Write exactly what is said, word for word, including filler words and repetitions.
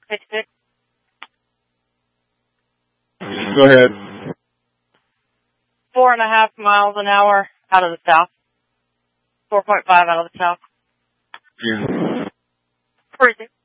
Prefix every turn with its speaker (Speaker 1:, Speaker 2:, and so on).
Speaker 1: fifty-six.
Speaker 2: Go ahead.
Speaker 1: Four and a half miles an hour out of the south. four point five out of the south.
Speaker 2: Yeah.
Speaker 1: Cruising.